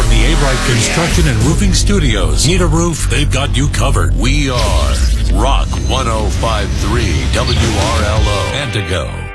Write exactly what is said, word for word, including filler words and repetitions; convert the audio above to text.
from the A-Bright Construction and Roofing Studios. Need a roof? They've got you covered. We are Rock one oh five point three W R L O, Antigo.